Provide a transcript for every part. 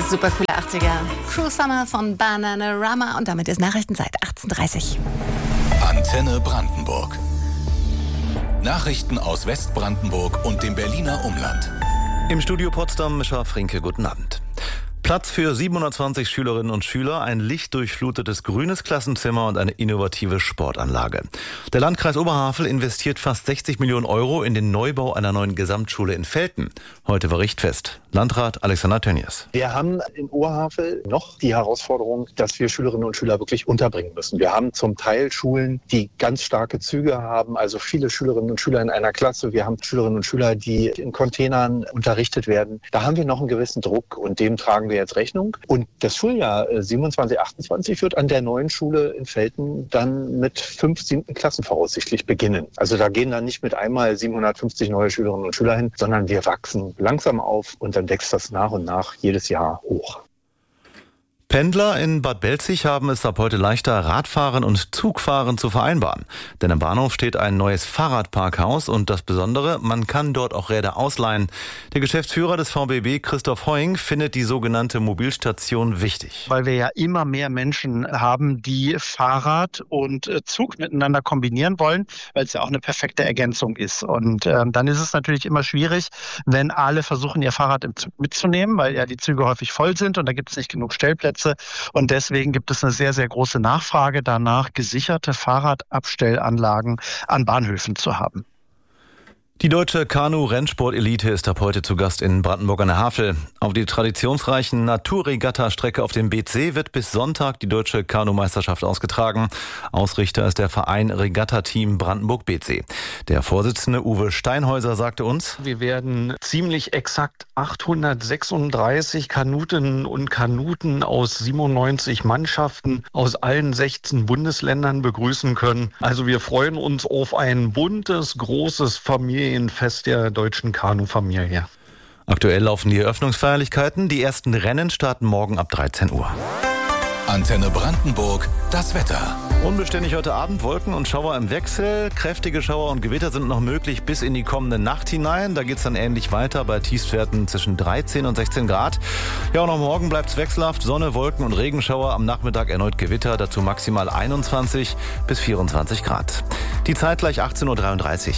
Super coole 80er. Cruel Summer von Bananarama und damit ist Nachrichtenzeit 18:30. Antenne Brandenburg. Nachrichten aus Westbrandenburg und dem Berliner Umland. Im Studio Potsdam, Mischa Frinke, guten Abend. Platz für 720 Schülerinnen und Schüler, ein lichtdurchflutetes grünes Klassenzimmer und eine innovative Sportanlage. Der Landkreis Oberhavel investiert fast 60 Millionen Euro in den Neubau einer neuen Gesamtschule in Velten. Heute war Richtfest. Landrat Alexander Tönnies. Wir haben in Oberhavel noch die Herausforderung, dass wir Schülerinnen und Schüler wirklich unterbringen müssen. Wir haben zum Teil Schulen, die ganz starke Züge haben, also viele Schülerinnen und Schüler in einer Klasse. Wir haben Schülerinnen und Schüler, die in Containern unterrichtet werden. Da haben wir noch einen gewissen Druck und dem tragen wir jetzt Rechnung. Und das Schuljahr 27/28 wird an der neuen Schule in Velten dann mit 5. 7. Klassen voraussichtlich beginnen. Also da gehen dann nicht mit einmal 750 neue Schülerinnen und Schüler hin, sondern wir wachsen langsam auf und dann wächst das nach und nach jedes Jahr hoch. Pendler in Bad Belzig haben es ab heute leichter, Radfahren und Zugfahren zu vereinbaren. Denn am Bahnhof steht ein neues Fahrradparkhaus und das Besondere, man kann dort auch Räder ausleihen. Der Geschäftsführer des VBB, Christoph Heuing, findet die sogenannte Mobilstation wichtig. Weil wir ja immer mehr Menschen haben, die Fahrrad und Zug miteinander kombinieren wollen, weil es ja auch eine perfekte Ergänzung ist. Und dann ist es natürlich immer schwierig, wenn alle versuchen, ihr Fahrrad im Zug mitzunehmen, weil ja die Züge häufig voll sind und da gibt es nicht genug Stellplätze. Und deswegen gibt es eine sehr, sehr große Nachfrage danach, gesicherte Fahrradabstellanlagen an Bahnhöfen zu haben. Die deutsche Kanu-Rennsport-Elite ist ab heute zu Gast in Brandenburg an der Havel. Auf die traditionsreichen Naturregatta-Strecke auf dem Beetsee wird bis Sonntag die deutsche Kanu-Meisterschaft ausgetragen. Ausrichter ist der Verein Regatta-Team Brandenburg-Beetsee. Der Vorsitzende Uwe Steinhäuser sagte uns: Wir werden ziemlich exakt 836 Kanutinnen und Kanuten aus 97 Mannschaften aus allen 16 Bundesländern begrüßen können. Also wir freuen uns auf ein buntes, großes Familienfest der deutschen Kanu-Familie. Aktuell laufen die Eröffnungsfeierlichkeiten. Die ersten Rennen starten morgen ab 13 Uhr. Antenne Brandenburg, das Wetter. Unbeständig heute Abend, Wolken und Schauer im Wechsel. Kräftige Schauer und Gewitter sind noch möglich bis in die kommende Nacht hinein. Da geht es dann ähnlich weiter bei Tiefstwerten zwischen 13 und 16 Grad. Ja, und auch morgen bleibt es wechselhaft. Sonne, Wolken und Regenschauer. Am Nachmittag erneut Gewitter. Dazu maximal 21 bis 24 Grad. Die Zeit gleich 18:33 Uhr.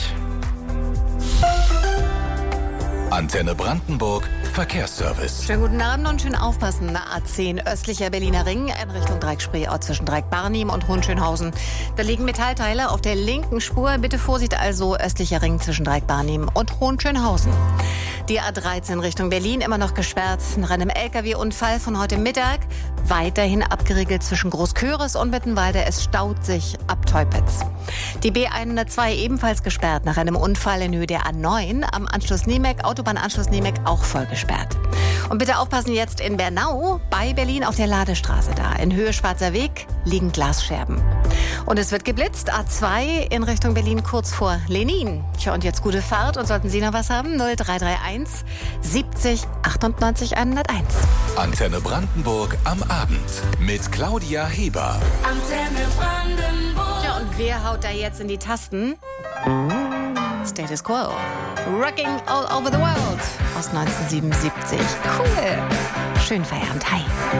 Antenne Brandenburg, Verkehrsservice. Schönen guten Abend und schön aufpassen. A10 östlicher Berliner Ring in Richtung Dreieck-Spreeort zwischen Dreieck-Barnim und Hohenschönhausen. Da liegen Metallteile auf der linken Spur. Bitte Vorsicht also, östlicher Ring zwischen Dreieck-Barnim und Hohenschönhausen. Die A13 Richtung Berlin immer noch gesperrt nach einem LKW-Unfall von heute Mittag. Weiterhin abgeriegelt zwischen Großköris und Mittenwalde. Es staut sich ab Teupitz. Die B102 ebenfalls gesperrt nach einem Unfall in Höhe der A9 am Anschluss Niemek, Autobahnanschluss Niemek auch voll gesperrt. Und bitte aufpassen jetzt in Bernau, bei Berlin auf der Ladestraße da. In Höhe Schwarzer Weg liegen Glasscherben. Und es wird geblitzt, A2 in Richtung Berlin kurz vor Lenin. Tja, und jetzt gute Fahrt und sollten Sie noch was haben, 0331 70 98 101. Antenne Brandenburg am Abend mit Claudia Heber. Antenne Brandenburg. Ja, und wer haut da jetzt in die Tasten? Status Quo. Rocking All Over the World aus 1977. Cool. Schönen Feierabend. Hi.